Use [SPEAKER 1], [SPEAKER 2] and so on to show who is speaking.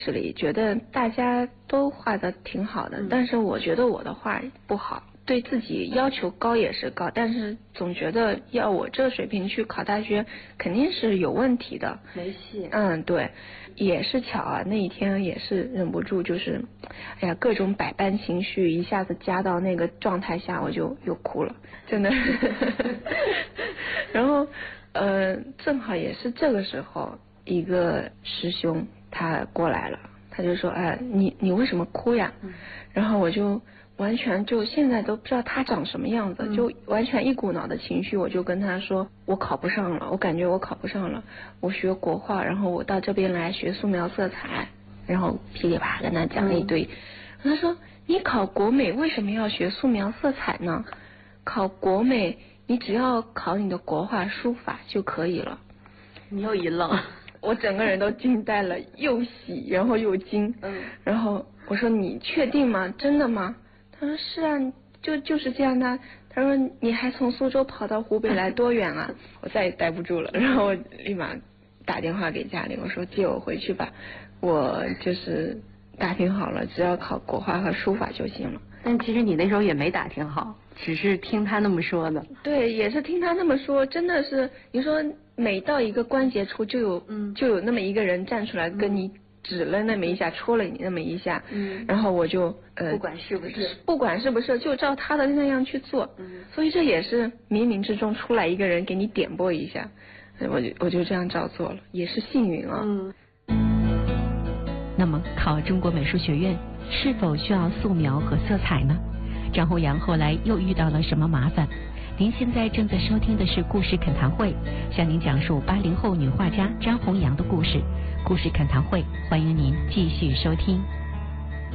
[SPEAKER 1] 这里觉得大家都画的挺好的，但是我觉得我的画不好，对自己要求高也是高，但是总觉得要我这水平去考大学肯定是有问题的，
[SPEAKER 2] 没戏。
[SPEAKER 1] 对，也是巧啊，那一天也是忍不住，就是哎呀各种百般情绪一下子加到那个状态下，我就又哭了，真的。然后正好也是这个时候，一个师兄他过来了，他就说你为什么哭呀？然后我就完全就现在都不知道他长什么样子，就完全一股脑的情绪，我就跟他说我考不上了，我感觉我考不上了，我学国画，然后我到这边来学素描色彩，然后噼里啪啦跟他讲了一堆。他说你考国美为什么要学素描色彩呢？考国美你只要考你的国画书法就可以了。
[SPEAKER 2] 你又一愣，
[SPEAKER 1] 我整个人都惊呆了，又喜然后又惊。然后我说你确定吗？真的吗？他说是啊，就是这样的。他说你还从苏州跑到湖北来多远啊？我再也待不住了，然后我立马打电话给家里，我说接我回去吧，我就是打听好了，只要考国画和书法就行了。
[SPEAKER 2] 但其实你那时候也没打听好，只是听他那么说的。
[SPEAKER 1] 对，也是听他那么说，真的是你说每到一个关节处就有那么一个人站出来跟你指了那么一下，戳了你那么一下，然后我就
[SPEAKER 2] 不管是
[SPEAKER 1] 不是就照他的那样去做，所以这也是冥冥之中出来一个人给你点拨一下，我就这样照做了，也是幸运啊。
[SPEAKER 3] 那么考中国美术学院是否需要素描和色彩呢？张宏洋后来又遇到了什么麻烦？您现在正在收听的是故事恳谈会，向您讲述80后女画家张宏洋的故事。故事恳谈会，欢迎您继续收听。